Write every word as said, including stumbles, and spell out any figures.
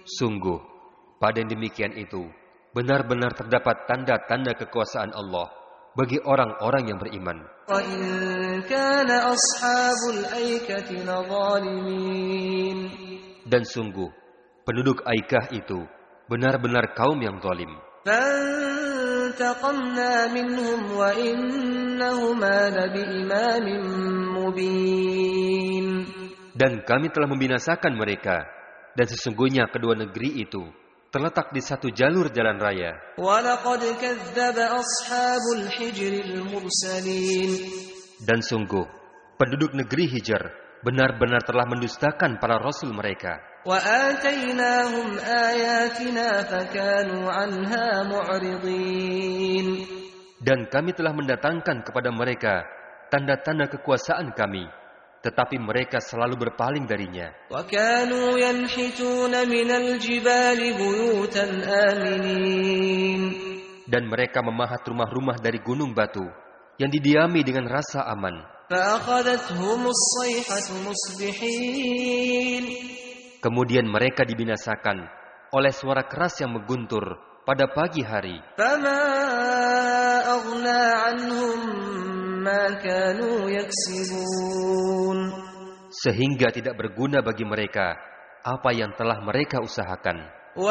Sungguh, pada yang demikian itu, benar-benar terdapat tanda-tanda kekuasaan Allah bagi orang-orang yang beriman. Dan sungguh, penduduk Aikah itu benar-benar kaum yang zalim. Dan kami telah membinasakan mereka, dan sesungguhnya kedua negeri itu terletak di satu jalur jalan raya. Dan sungguh, penduduk negeri Hijr benar-benar telah mendustakan para rasul mereka. Dan kami telah mendatangkan kepada mereka tanda-tanda kekuasaan kami, tetapi mereka selalu berpaling darinya. Dan mereka memahat rumah-rumah dari gunung batu yang didiami dengan rasa aman. Kemudian mereka dibinasakan oleh suara keras yang mengguntur pada pagi hari. Sehingga tidak berguna bagi mereka apa yang telah mereka usahakan.